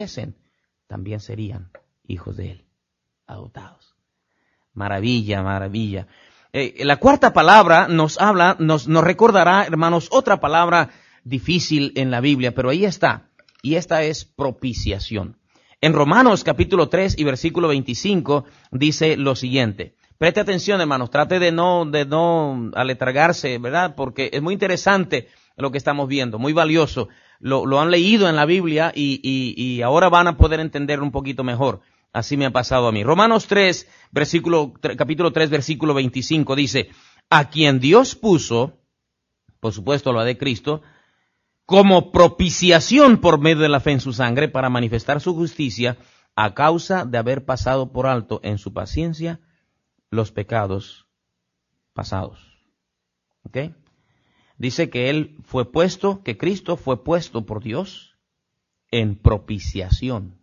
también serían hijos de Él, adoptados. Maravilla, maravilla. La cuarta palabra nos recordará, hermanos, otra palabra difícil en la Biblia, pero ahí está. Y esta es propiciación. En Romanos capítulo 3 y versículo 25 dice lo siguiente. Preste atención, hermanos, trate de no aletargarse, ¿verdad? Porque es muy interesante lo que estamos viendo, muy valioso. Lo han leído en la Biblia y ahora van a poder entender un poquito mejor. Así me ha pasado a mí. Romanos 3, capítulo 3, versículo 25 dice, a quien Dios puso, por supuesto lo de Cristo, como propiciación por medio de la fe en su sangre para manifestar su justicia a causa de haber pasado por alto en su paciencia los pecados pasados. ¿Ok? Dice que Cristo fue puesto por Dios en propiciación.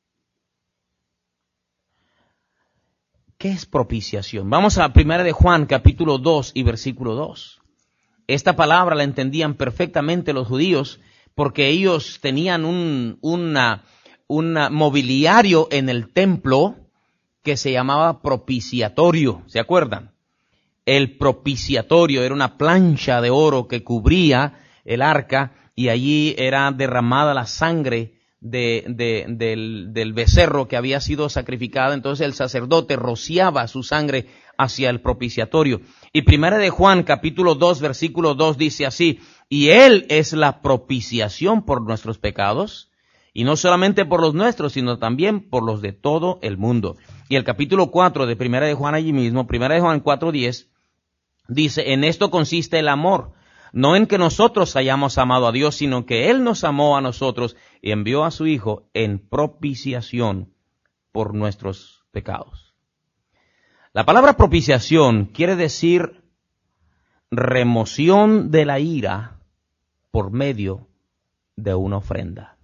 ¿Qué es propiciación? Vamos a 1 de Juan, capítulo 2 y versículo 2. Esta palabra la entendían perfectamente los judíos porque ellos tenían un mobiliario en el templo que se llamaba propiciatorio. ¿Se acuerdan? El propiciatorio era una plancha de oro que cubría el arca y allí era derramada la sangre del becerro que había sido sacrificado. Entonces el sacerdote rociaba su sangre hacia el propiciatorio. Y 1 de Juan, capítulo 2, versículo 2 dice así, y Él es la propiciación por nuestros pecados, y no solamente por los nuestros, sino también por los de todo el mundo. Y el capítulo 4 de 1 de Juan allí mismo, 1 de Juan 4:10, dice, en esto consiste el amor, no en que nosotros hayamos amado a Dios, sino que Él nos amó a nosotros y envió a su Hijo en propiciación por nuestros pecados. La palabra propiciación quiere decir remoción de la ira por medio de una ofrenda.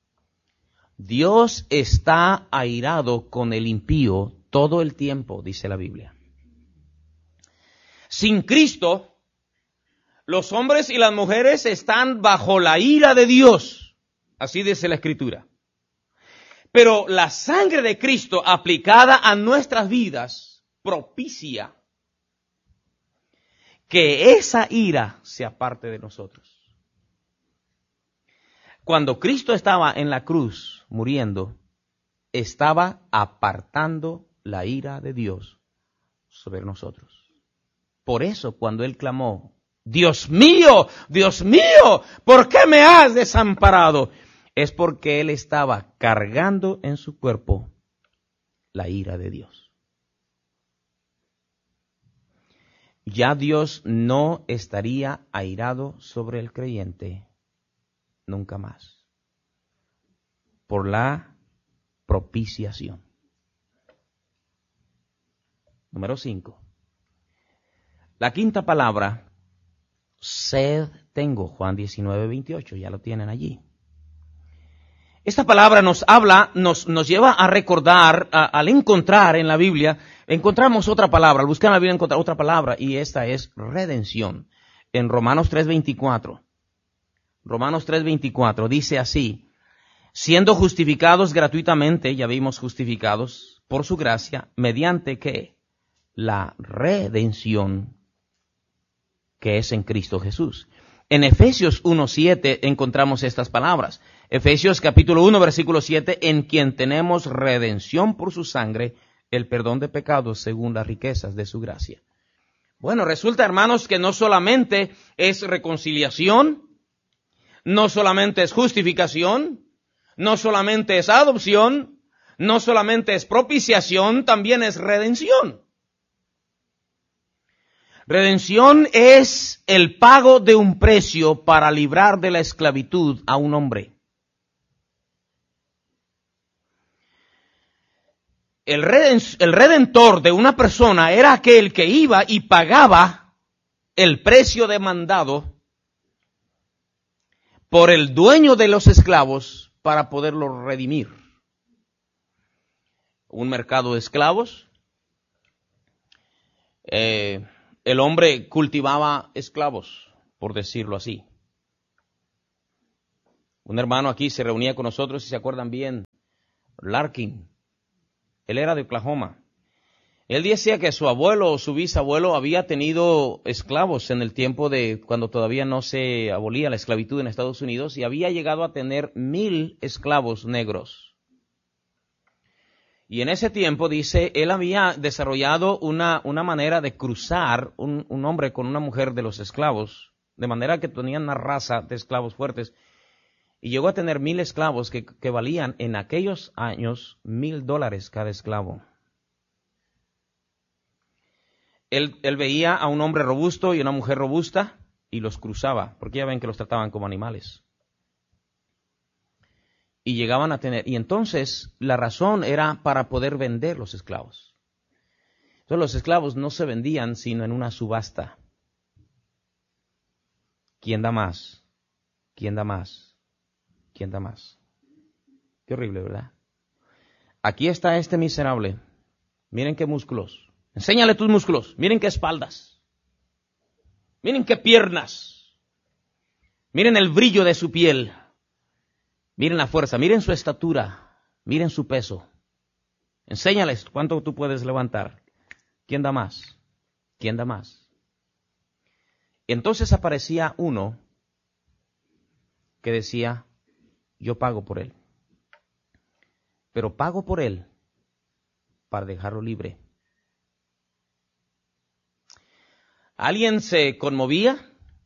Dios está airado con el impío todo el tiempo, dice la Biblia. Sin Cristo, los hombres y las mujeres están bajo la ira de Dios. Así dice la Escritura. Pero la sangre de Cristo aplicada a nuestras vidas propicia que esa ira se aparte de nosotros. Cuando Cristo estaba en la cruz muriendo, estaba apartando la ira de Dios sobre nosotros. Por eso cuando Él clamó, Dios mío, ¿por qué me has desamparado? Es porque Él estaba cargando en su cuerpo la ira de Dios. Ya Dios no estaría airado sobre el creyente nunca más, por la propiciación. Número 5. La quinta palabra, sed tengo, Juan 19:28, ya lo tienen allí. Esta palabra nos lleva a recordar, al encontrar en la Biblia, encontramos otra palabra, al buscar en la Biblia encontrar otra palabra, y esta es redención. En Romanos 3:24. Romanos 3:24 dice así, siendo justificados gratuitamente, ya vimos justificados por su gracia, mediante ¿qué? La redención que es en Cristo Jesús. En Efesios 1:7 encontramos estas palabras. Efesios capítulo 1, versículo 7, en quien tenemos redención por su sangre, el perdón de pecados según las riquezas de su gracia. Bueno, resulta, hermanos, que no solamente es reconciliación, no solamente es justificación, no solamente es adopción, no solamente es propiciación, también es redención. Redención es el pago de un precio para librar de la esclavitud a un hombre. El redentor de una persona era aquel que iba y pagaba el precio demandado por el dueño de los esclavos para poderlo redimir. Un mercado de esclavos. El hombre cultivaba esclavos, por decirlo así. Un hermano aquí se reunía con nosotros, si se acuerdan bien, Larkin. Él era de Oklahoma. Él decía que su abuelo o su bisabuelo había tenido esclavos en el tiempo de cuando todavía no se abolía la esclavitud en Estados Unidos y había llegado a tener 1,000 esclavos negros. Y en ese tiempo, dice, él había desarrollado una manera de cruzar un hombre con una mujer de los esclavos, de manera que tenían una raza de esclavos fuertes. Y llegó a tener 1,000 esclavos que valían en aquellos años $1,000 cada esclavo. Él veía a un hombre robusto y una mujer robusta y los cruzaba, porque ya ven que los trataban como animales. Y llegaban a tener, y entonces la razón era para poder vender los esclavos. Entonces los esclavos no se vendían sino en una subasta. ¿Quién da más? ¿Quién da más? ¿Quién da más? Qué horrible, ¿verdad? Aquí está este miserable. Miren qué músculos. Enséñale tus músculos. Miren qué espaldas. Miren qué piernas. Miren el brillo de su piel. Miren la fuerza, miren su estatura, miren su peso. Enséñales cuánto tú puedes levantar. ¿Quién da más? ¿Quién da más? Entonces aparecía uno que decía, yo pago por él. Pero pago por él para dejarlo libre. Alguien se conmovía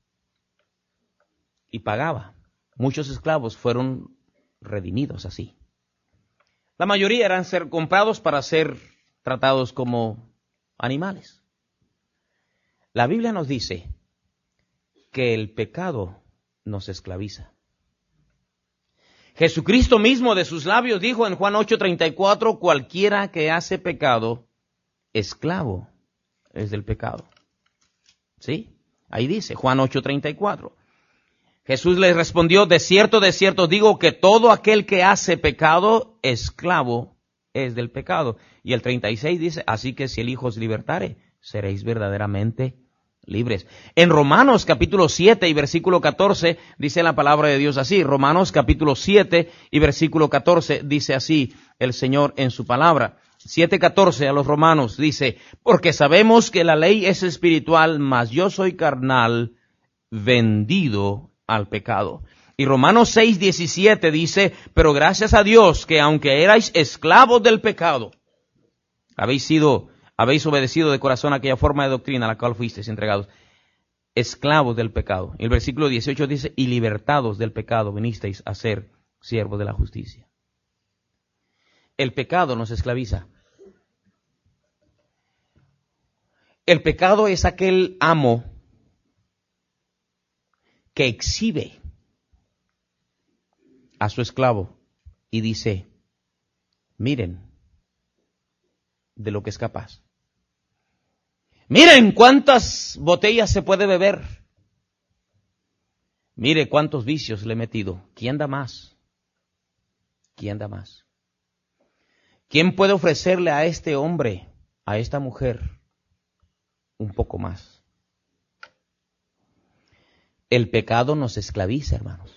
y pagaba. Muchos esclavos fueron redimidos así. La mayoría eran comprados para ser tratados como animales. La Biblia nos dice que el pecado nos esclaviza. Jesucristo mismo de sus labios dijo en Juan 8:34, cualquiera que hace pecado, esclavo es del pecado. ¿Sí? Ahí dice Juan 8:34. Jesús les respondió, de cierto digo que todo aquel que hace pecado, esclavo es del pecado. Y el 36 dice, así que si el Hijo os libertare, seréis verdaderamente libres. En Romanos capítulo 7 y versículo 14 dice la palabra de Dios así. Romanos capítulo 7 y versículo 14 dice así el Señor en su palabra. 7:14 a los romanos dice, porque sabemos que la ley es espiritual, mas yo soy carnal, vendido al pecado. Y Romanos 6:17 dice, pero gracias a Dios que aunque erais esclavos del pecado, habéis obedecido de corazón aquella forma de doctrina a la cual fuisteis entregados. Esclavos del pecado. Y el versículo 18 dice, y libertados del pecado vinisteis a ser siervos de la justicia. El pecado nos esclaviza. El pecado es aquel amo que exhibe a su esclavo y dice, miren de lo que es capaz. Miren cuántas botellas se puede beber. Mire cuántos vicios le he metido. ¿Quién da más? ¿Quién da más? ¿Quién puede ofrecerle a este hombre, a esta mujer, un poco más? El pecado nos esclaviza, hermanos.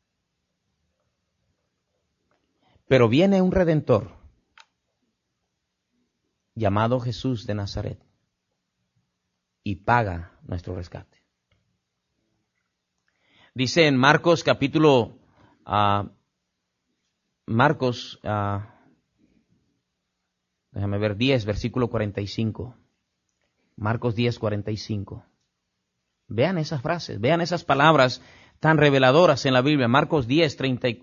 Pero viene un Redentor llamado Jesús de Nazaret y paga nuestro rescate. Dice en Marcos capítulo, déjame ver, 10, versículo 45. Marcos 10, 45. Vean esas frases, vean esas palabras tan reveladoras en la Biblia. Marcos 10,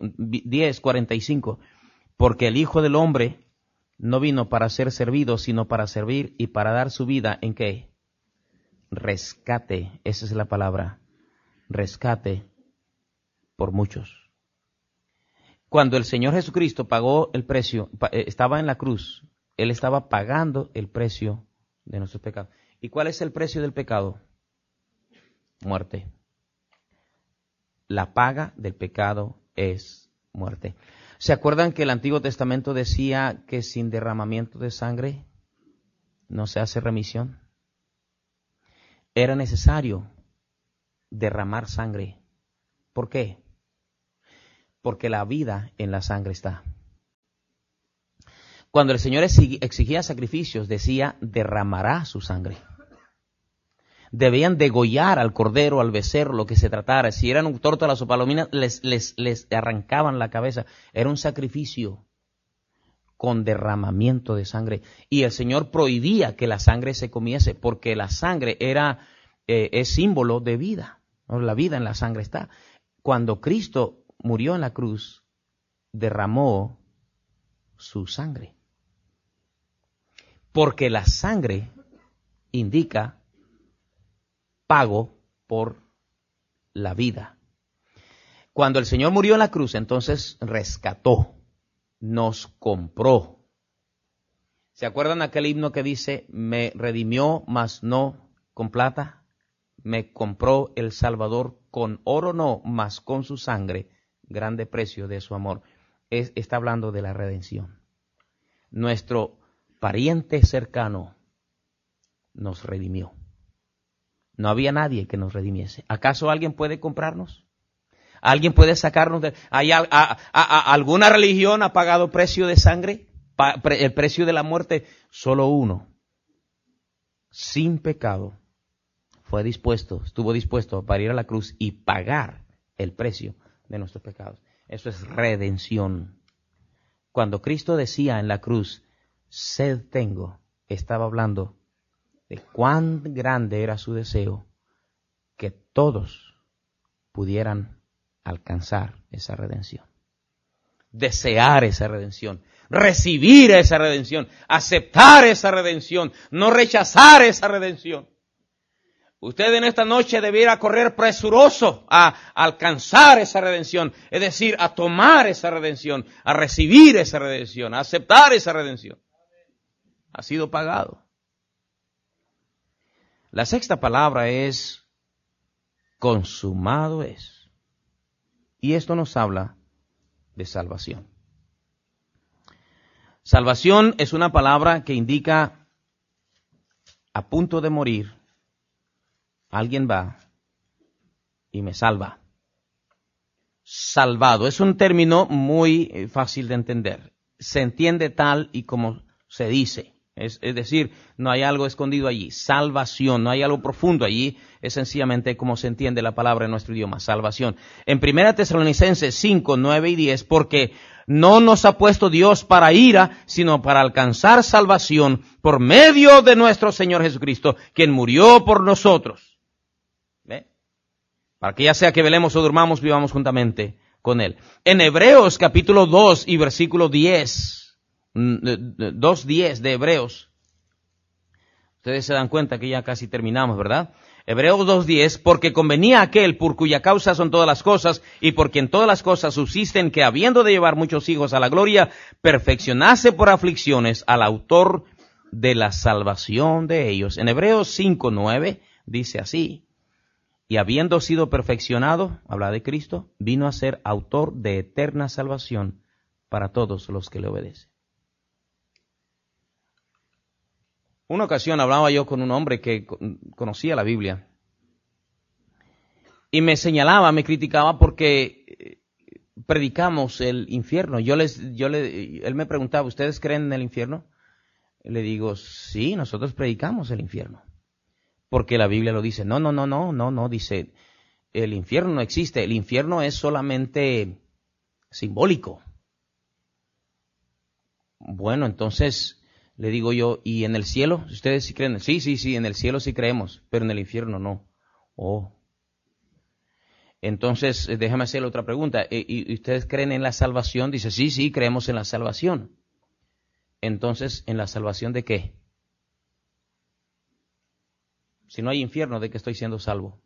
45. Porque el Hijo del Hombre no vino para ser servido, sino para servir y para dar su vida, ¿en qué? Rescate, esa es la palabra, rescate por muchos. Cuando el Señor Jesucristo pagó el precio, estaba en la cruz, Él estaba pagando el precio de nuestros pecados. ¿Y cuál es el precio del pecado? Muerte. La paga del pecado es muerte. ¿Se acuerdan que el Antiguo Testamento decía que sin derramamiento de sangre no se hace remisión? Era necesario derramar sangre. ¿Por qué? porque la vida en la sangre está. Cuando el Señor exigía sacrificios, decía, derramará su sangre. Debían degollar al cordero, al becerro, lo que se tratara. Si eran tórtolas o palominas, les arrancaban la cabeza. Era un sacrificio con derramamiento de sangre. Y el Señor prohibía que la sangre se comiese, porque la sangre es símbolo de vida. La vida en la sangre está. Cuando Cristo murió en la cruz, derramó su sangre. Porque la sangre indica pago por la vida. Cuando el Señor murió en la cruz, entonces rescató, nos compró. ¿Se acuerdan aquel himno que dice, me redimió, mas no con plata? Me compró el Salvador con oro no, mas con su sangre, grande precio de su amor. Está hablando de la redención. Nuestro pariente cercano nos redimió. No había nadie que nos redimiese. ¿Acaso alguien puede comprarnos? ¿Alguien puede sacarnos de... ¿Alguna religión ha pagado precio de sangre? ¿El precio de la muerte? Solo uno, sin pecado, estuvo dispuesto para ir a la cruz y pagar el precio de nuestros pecados. Eso es redención. Cuando Cristo decía en la cruz, sed tengo, estaba hablando de cuán grande era su deseo que todos pudieran alcanzar esa redención. Desear esa redención, recibir esa redención, aceptar esa redención, no rechazar esa redención. Usted en esta noche debiera correr presuroso a alcanzar esa redención, es decir, a tomar esa redención, a recibir esa redención, a aceptar esa redención. Ha sido pagado. La sexta palabra es consumado es. Y esto nos habla de salvación. Salvación es una palabra que indica a punto de morir, alguien va y me salva. Salvado es un término muy fácil de entender. Se entiende tal y como se dice. Es decir, no hay algo escondido allí. Salvación, no hay algo profundo allí. Es sencillamente como se entiende la palabra en nuestro idioma, salvación. En 1 Tesalonicenses 5, 9 y 10, porque no nos ha puesto Dios para ira, sino para alcanzar salvación por medio de nuestro Señor Jesucristo, quien murió por nosotros. ¿Ve? Para que ya sea que velemos o durmamos, vivamos juntamente con Él. En Hebreos capítulo 2 y versículo 10, 2:10 de Hebreos. Ustedes se dan cuenta que ya casi terminamos, ¿verdad? Hebreos 2:10, porque convenía aquel por cuya causa son todas las cosas y por quien todas las cosas subsisten, que habiendo de llevar muchos hijos a la gloria, perfeccionase por aflicciones al autor de la salvación de ellos. En Hebreos 5:9 dice así, y habiendo sido perfeccionado, habla de Cristo, vino a ser autor de eterna salvación para todos los que le obedecen. Una ocasión hablaba yo con un hombre que conocía la Biblia y me señalaba, me criticaba porque predicamos el infierno. Él me preguntaba, ¿ustedes creen en el infierno? Le digo, sí, nosotros predicamos el infierno. Porque la Biblia lo dice. No, dice, el infierno no existe, el infierno es solamente simbólico. Bueno, entonces... Le digo yo, ¿y en el cielo? ¿Ustedes sí creen? Sí, en el cielo sí creemos, pero en el infierno no. Oh. Entonces, déjame hacerle otra pregunta. ¿Y ustedes creen en la salvación? Dice, sí, creemos en la salvación. Entonces, ¿en la salvación de qué? Si no hay infierno, ¿de qué estoy siendo salvo?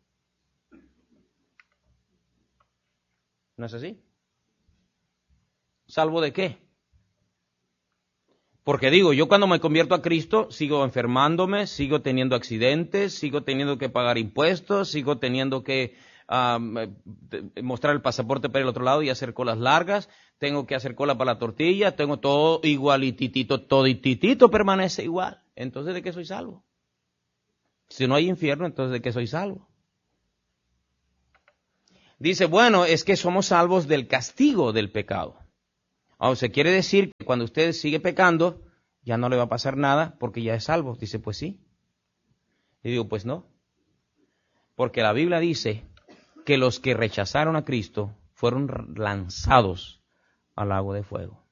¿No es así? ¿Salvo de qué? Porque digo, yo cuando me convierto a Cristo, sigo enfermándome, sigo teniendo accidentes, sigo teniendo que pagar impuestos, sigo teniendo que mostrar el pasaporte para el otro lado y hacer colas largas, tengo que hacer cola para la tortilla, tengo todo igualititito, todititito permanece igual. Entonces, ¿de qué soy salvo? Si no hay infierno, entonces ¿de qué soy salvo? Dice, bueno, es que somos salvos del castigo del pecado. O sea, quiere decir que cuando usted sigue pecando, ya no le va a pasar nada porque ya es salvo. Dice, pues sí. Y digo, pues no. Porque la Biblia dice que los que rechazaron a Cristo fueron lanzados al lago de fuego.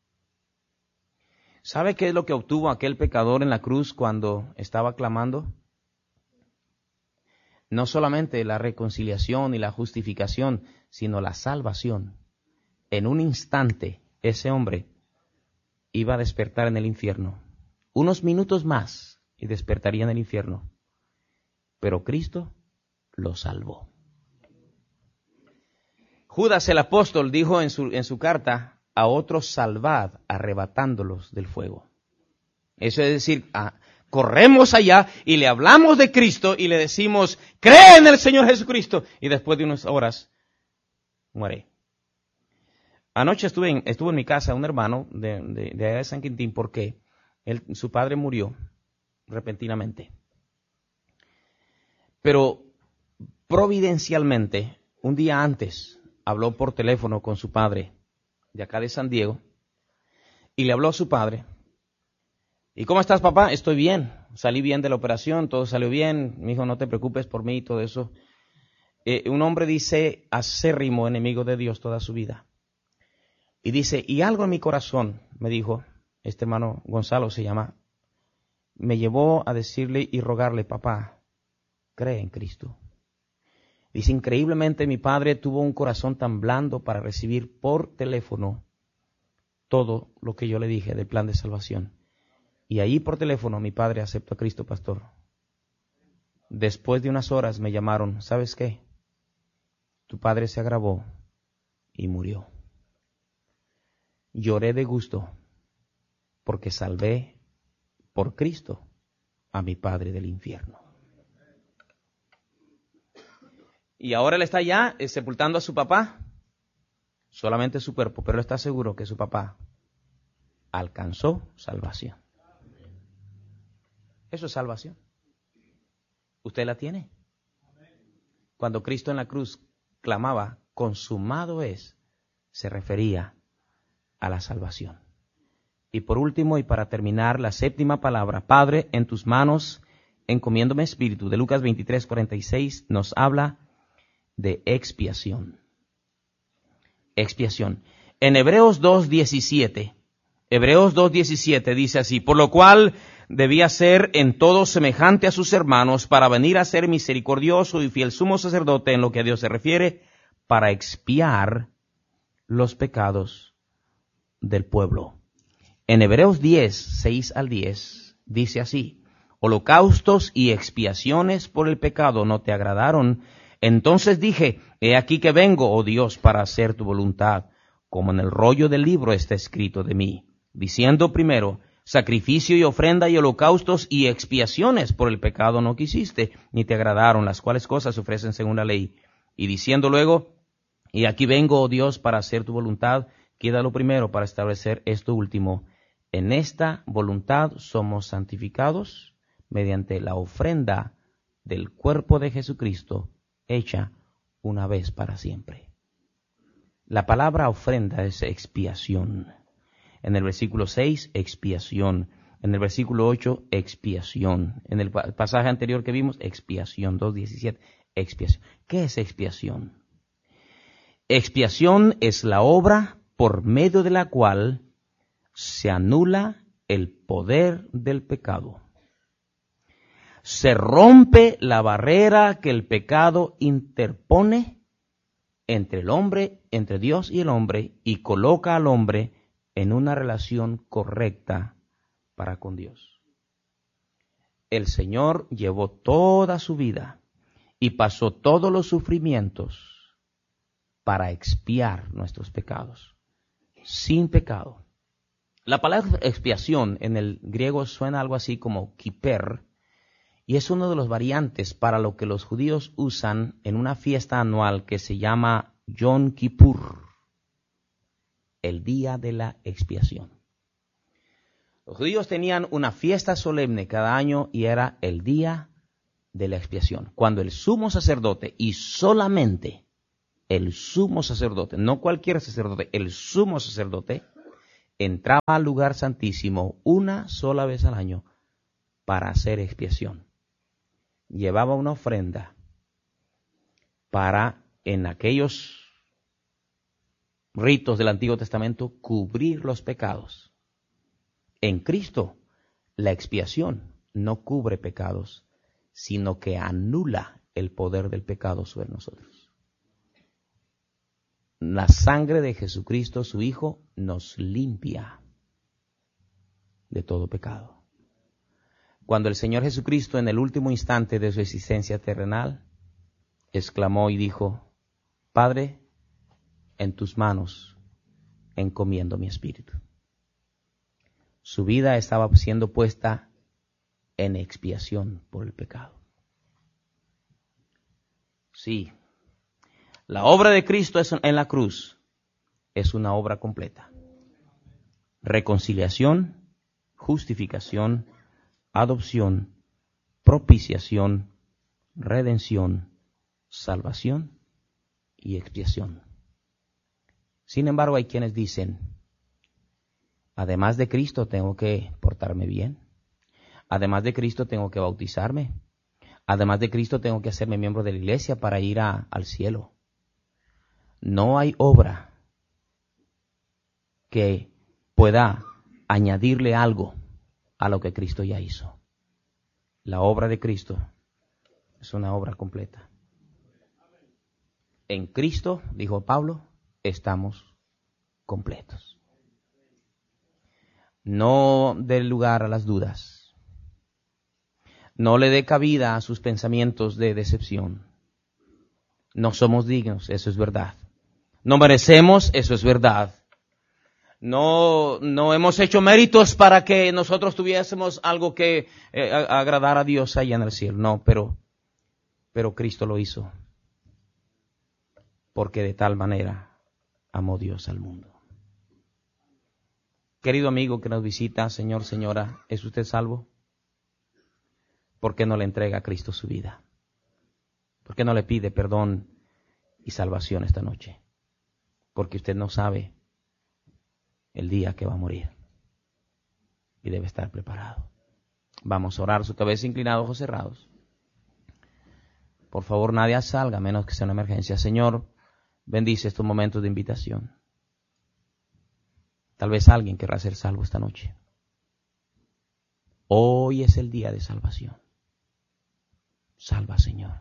¿Sabe qué es lo que obtuvo aquel pecador en la cruz cuando estaba clamando? No solamente la reconciliación y la justificación, sino la salvación. En un instante, ese hombre iba a despertar en el infierno. Unos minutos más y despertaría en el infierno. Pero Cristo lo salvó. Judas el apóstol dijo en su carta, a otros salvad, arrebatándolos del fuego. Eso es decir, corremos allá y le hablamos de Cristo y le decimos, cree en el Señor Jesucristo. Y después de unas horas, muere. Anoche estuvo en mi casa un hermano de allá de San Quintín porque su padre murió repentinamente. Pero providencialmente, un día antes, habló por teléfono con su padre de acá de San Diego y le habló a su padre. ¿Y cómo estás, papá? Estoy bien, salí bien de la operación, todo salió bien, mi hijo, no te preocupes por mí y todo eso. Un hombre dice, acérrimo enemigo de Dios toda su vida. Y dice, y algo en mi corazón, me dijo, este hermano Gonzalo se llama, me llevó a decirle y rogarle, papá, cree en Cristo. Dice, increíblemente mi padre tuvo un corazón tan blando para recibir por teléfono todo lo que yo le dije del plan de salvación. Y ahí por teléfono mi padre aceptó a Cristo, pastor. Después de unas horas me llamaron, ¿sabes qué? Tu padre se agravó y murió. Lloré de gusto porque salvé por Cristo a mi padre del infierno. Y ahora él está allá sepultando a su papá, solamente su cuerpo, pero él está seguro que su papá alcanzó salvación. Eso es salvación. ¿Usted la tiene? Cuando Cristo en la cruz clamaba, consumado es, se refería a la salvación. Y por último, y para terminar, la séptima palabra, Padre, en tus manos encomiendo mi espíritu, de Lucas 23:46, nos habla de expiación. Expiación. En Hebreos 2:17 dice así, por lo cual debía ser en todo semejante a sus hermanos para venir a ser misericordioso y fiel sumo sacerdote en lo que a Dios se refiere, para expiar los pecados del pueblo. En Hebreos 10:6-10 dice así, holocaustos y expiaciones por el pecado no te agradaron. Entonces dije, he aquí que vengo, oh Dios, para hacer tu voluntad, como en el rollo del libro está escrito de mí, diciendo primero, sacrificio y ofrenda y holocaustos y expiaciones por el pecado no quisiste, ni te agradaron, las cuales cosas se ofrecen según la ley. Y diciendo luego, y aquí vengo, oh Dios, para hacer tu voluntad, queda lo primero para establecer esto último. En esta voluntad somos santificados mediante la ofrenda del cuerpo de Jesucristo, hecha una vez para siempre. La palabra ofrenda es expiación. En el versículo 6, expiación. En el versículo 8, expiación. En el pasaje anterior que vimos, expiación. 2:17, expiación. ¿Qué es expiación? Expiación es la obra por medio de la cual se anula el poder del pecado. Se rompe la barrera que el pecado interpone entre el hombre, entre Dios y el hombre, y coloca al hombre en una relación correcta para con Dios. El Señor llevó toda su vida y pasó todos los sufrimientos para expiar nuestros pecados, sin pecado. La palabra expiación en el griego suena algo así como kiper, y es uno de los variantes para lo que los judíos usan en una fiesta anual que se llama Yom Kippur, el día de la expiación. Los judíos tenían una fiesta solemne cada año y era el día de la expiación, cuando el sumo sacerdote, y solamente el sumo sacerdote, no cualquier sacerdote, el sumo sacerdote, entraba al lugar santísimo una sola vez al año para hacer expiación. Llevaba una ofrenda para, en aquellos ritos del Antiguo Testamento, cubrir los pecados. En Cristo, la expiación no cubre pecados, sino que anula el poder del pecado sobre nosotros. La sangre de Jesucristo, su Hijo, nos limpia de todo pecado. Cuando el Señor Jesucristo, en el último instante de su existencia terrenal, exclamó y dijo: Padre, en tus manos encomiendo mi espíritu. Su vida estaba siendo puesta en expiación por el pecado. Sí, la obra de Cristo en la cruz es una obra completa. Reconciliación, justificación, adopción, propiciación, redención, salvación y expiación. Sin embargo, hay quienes dicen: además de Cristo tengo que portarme bien, además de Cristo tengo que bautizarme, además de Cristo tengo que hacerme miembro de la iglesia para ir al cielo. No hay obra que pueda añadirle algo a lo que Cristo ya hizo. La obra de Cristo es una obra completa. En Cristo, dijo Pablo, estamos completos. No dé lugar a las dudas. No le dé cabida a sus pensamientos de decepción. No somos dignos, eso es verdad. No merecemos, eso es verdad. No hemos hecho méritos para que nosotros tuviésemos algo que agradar a Dios allá en el cielo. No, pero Cristo lo hizo. Porque de tal manera amó Dios al mundo. Querido amigo que nos visita, señor, señora, ¿es usted salvo? ¿Por qué no le entrega a Cristo su vida? ¿Por qué no le pide perdón y salvación esta noche? Porque usted no sabe el día que va a morir y debe estar preparado. Vamos a orar, su cabeza inclinada, ojos cerrados. Por favor, nadie salga, a menos que sea una emergencia. Señor, bendice estos momentos de invitación. Tal vez alguien querrá ser salvo esta noche. Hoy es el día de salvación. Salva, Señor.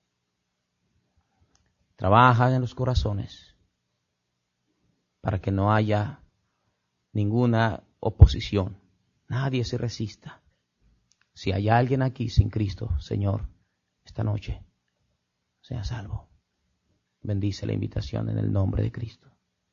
Trabaja en los corazones para que no haya ninguna oposición. Nadie se resista. Si hay alguien aquí sin Cristo, Señor, esta noche, sea salvo. Bendice la invitación en el nombre de Cristo.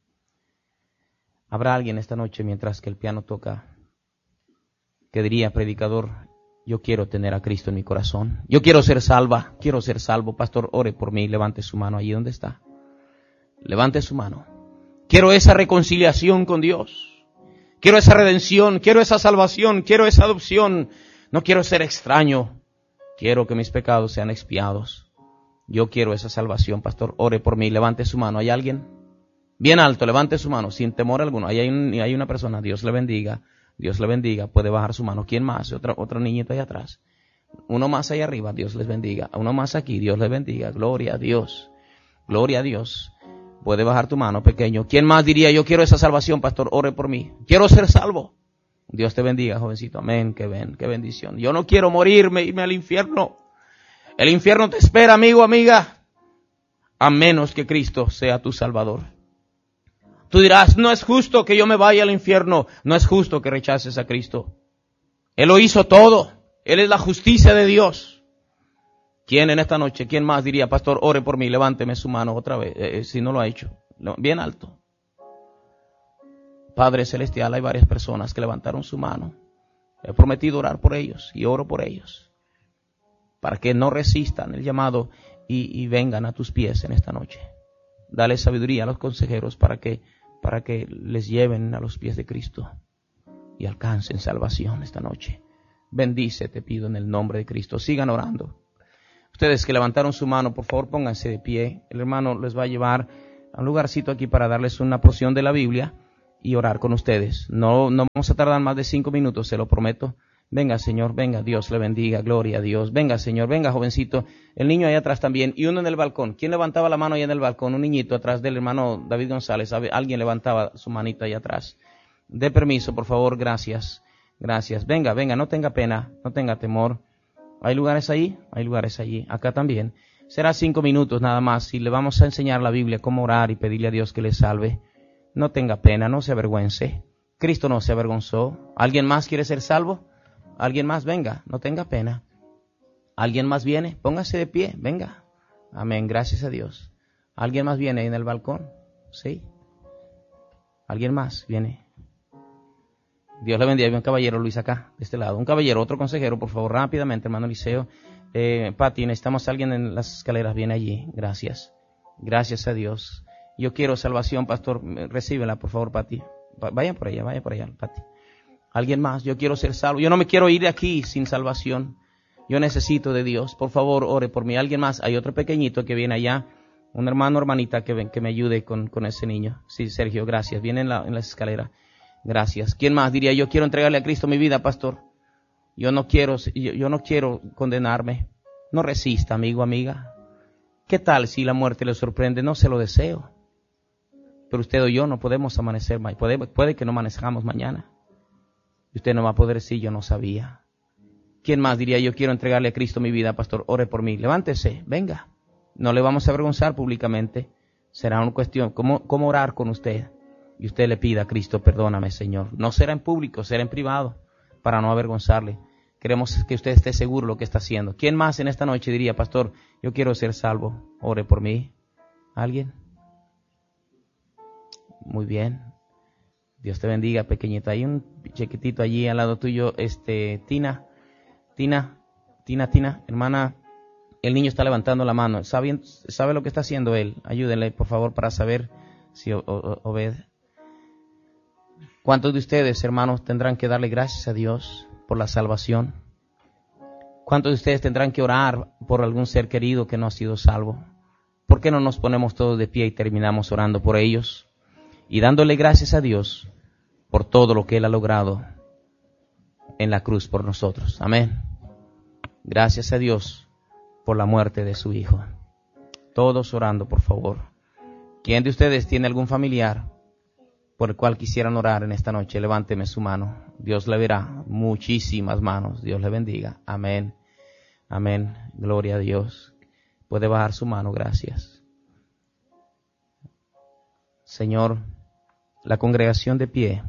Habrá alguien esta noche, mientras que el piano toca, que diría: predicador, yo quiero tener a Cristo en mi corazón. Yo quiero ser salva, quiero ser salvo. Pastor, ore por mí. Levante su mano allí donde está. Levante su mano. Quiero esa reconciliación con Dios. Quiero esa redención, quiero esa salvación, quiero esa adopción. No quiero ser extraño. Quiero que mis pecados sean expiados. Yo quiero esa salvación. Pastor, ore por mí. Levante su mano. ¿Hay alguien? Bien alto, levante su mano, sin temor alguno. Ahí hay una persona. Dios le bendiga. Dios le bendiga. Puede bajar su mano. ¿Quién más? Otra niñita ahí atrás. Uno más ahí arriba. Dios les bendiga. Uno más aquí. Dios les bendiga. Gloria a Dios. Gloria a Dios. Puede bajar tu mano, pequeño. ¿Quién más diría: yo quiero esa salvación, pastor? Ore por mí. Quiero ser salvo. Dios te bendiga, jovencito. Amén. Qué bendición. Yo no quiero morirme, irme al infierno. El infierno te espera, amigo, amiga, a menos que Cristo sea tu Salvador. Tú dirás: no es justo que yo me vaya al infierno. No es justo que rechaces a Cristo. Él lo hizo todo. Él es la justicia de Dios. ¿Quién en esta noche? ¿Quién más diría: pastor, ore por mí? Levánteme su mano otra vez, si no lo ha hecho. Bien alto. Padre Celestial, hay varias personas que levantaron su mano. He prometido orar por ellos y oro por ellos, para que no resistan el llamado y vengan a tus pies en esta noche. Dale sabiduría a los consejeros para que les lleven a los pies de Cristo y alcancen salvación esta noche. Bendice, te pido en el nombre de Cristo. Sigan orando. Ustedes que levantaron su mano, por favor pónganse de pie. El hermano les va a llevar a un lugarcito aquí para darles una porción de la Biblia y orar con ustedes. No vamos a tardar más de 5 minutos, se lo prometo. Venga, Señor, venga, Dios le bendiga, gloria a Dios. Venga, Señor, venga, jovencito. El niño ahí atrás también, y uno en el balcón. ¿Quién levantaba la mano ahí en el balcón? Un niñito atrás del hermano David González. Alguien levantaba su manita ahí atrás. Dé permiso, por favor, gracias. Gracias. Venga, no tenga pena, no tenga temor. ¿Hay lugares ahí? Hay lugares allí. Acá también. Será 5 minutos nada más y le vamos a enseñar la Biblia, cómo orar y pedirle a Dios que le salve. No tenga pena, no se avergüence. Cristo no se avergonzó. ¿Alguien más quiere ser salvo? ¿Alguien más? Venga, no tenga pena. ¿Alguien más viene? Póngase de pie, venga. Amén, gracias a Dios. ¿Alguien más viene ahí en el balcón? ¿Sí? ¿Alguien más viene? Dios le bendiga. Hay un caballero, Luis, acá, de este lado. Un caballero, otro consejero, por favor, rápidamente, hermano Eliseo. Pati, necesitamos a alguien en las escaleras. Viene allí. Gracias. Gracias a Dios. Yo quiero salvación, pastor. Recíbela, por favor, Pati. Vaya por allá, Pati. Alguien más. Yo quiero ser salvo. Yo no me quiero ir de aquí sin salvación. Yo necesito de Dios. Por favor, ore por mí. Alguien más. Hay otro pequeñito que viene allá. Un hermano, hermanita, que me ayude con ese niño. Sí, Sergio, gracias. Viene en las escaleras. Gracias. ¿Quién más diría, yo quiero entregarle a Cristo mi vida, pastor? Yo no quiero condenarme. No resista, amigo, amiga. ¿Qué tal si la muerte le sorprende? No se lo deseo. Pero usted o yo no podemos amanecer, puede que no amanezcamos mañana. Y usted no va a poder decir, yo no sabía. ¿Quién más diría, yo quiero entregarle a Cristo mi vida, pastor? Ore por mí. Levántese, venga. No le vamos a avergonzar públicamente. Será una cuestión, ¿cómo orar con usted? Y usted le pida a Cristo, perdóname, Señor. No será en público, será en privado, para no avergonzarle. Queremos que usted esté seguro de lo que está haciendo. ¿Quién más en esta noche diría, pastor, yo quiero ser salvo? Ore por mí. ¿Alguien? Muy bien. Dios te bendiga, pequeñita. Hay un chiquitito allí al lado tuyo, Tina, hermana. El niño está levantando la mano. ¿Sabe lo que está haciendo él? Ayúdenle, por favor, para saber si obedece. ¿Cuántos de ustedes, hermanos, tendrán que darle gracias a Dios por la salvación? ¿Cuántos de ustedes tendrán que orar por algún ser querido que no ha sido salvo? ¿Por qué no nos ponemos todos de pie y terminamos orando por ellos? Y dándole gracias a Dios por todo lo que Él ha logrado en la cruz por nosotros. Amén. Gracias a Dios por la muerte de su Hijo. Todos orando, por favor. ¿Quién de ustedes tiene algún familiar por el cual quisieran orar en esta noche? Levánteme su mano. Dios le verá. Muchísimas manos. Dios le bendiga. Amén. Amén. Gloria a Dios. Puede bajar su mano. Gracias. Señor, la congregación de pie,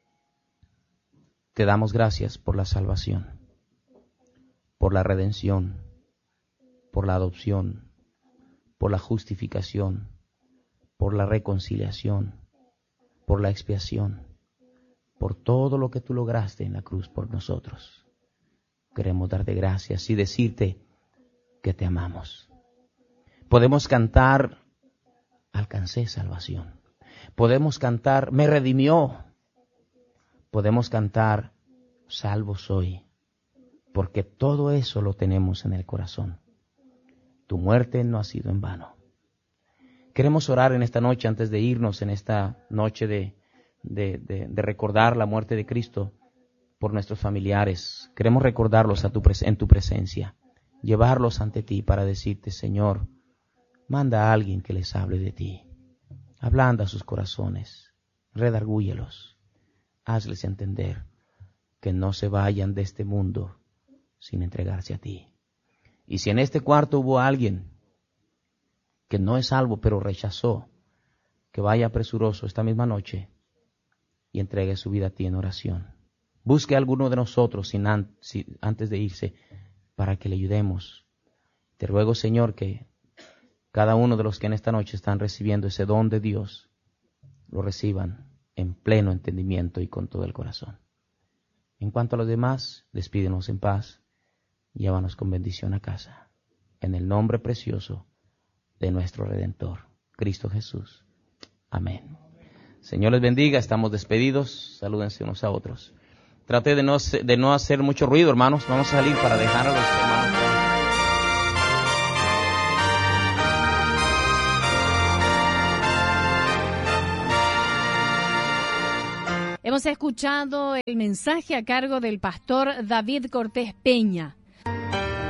te damos gracias por la salvación, por la redención, por la adopción, por la justificación, por la reconciliación, por la expiación, por todo lo que tú lograste en la cruz por nosotros. Queremos darte gracias y decirte que te amamos. Podemos cantar, alcancé salvación. Podemos cantar, me redimió. Podemos cantar, salvo soy, porque todo eso lo tenemos en el corazón. Tu muerte no ha sido en vano. Queremos orar en esta noche antes de irnos, en esta noche de recordar la muerte de Cristo por nuestros familiares. Queremos recordarlos en tu presencia, llevarlos ante ti para decirte, Señor, manda a alguien que les hable de ti. Ablanda sus corazones, redargúyelos, hazles entender que no se vayan de este mundo sin entregarse a ti. Y si en este cuarto hubo alguien que no es salvo pero rechazó, que vaya presuroso esta misma noche y entregue su vida a ti en oración. Busque a alguno de nosotros antes de irse para que le ayudemos. Te ruego, Señor, que cada uno de los que en esta noche están recibiendo ese don de Dios, lo reciban en pleno entendimiento y con todo el corazón. En cuanto a los demás, despídenos en paz, llévanos con bendición a casa. En el nombre precioso de nuestro Redentor, Cristo Jesús. Amén. Señor les bendiga, estamos despedidos, salúdense unos a otros. Trate de no hacer mucho ruido, hermanos, vamos a salir para dejar a los hermanos. Hemos escuchado el mensaje a cargo del pastor David Cortés Peña.